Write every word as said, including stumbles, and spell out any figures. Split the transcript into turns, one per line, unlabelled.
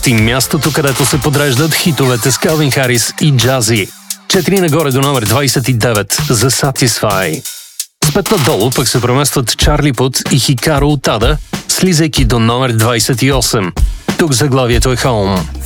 дванайсети мястото, където се подреждат хитовете с Калвин Харис и Джази. Четири нагоре до номер двайсет и девет за Satisfy. С пет надолу пък се преместват Чарли Пут и Хикаро Утада, слизайки до номер двайсет и осем. Тук заглавието е Home.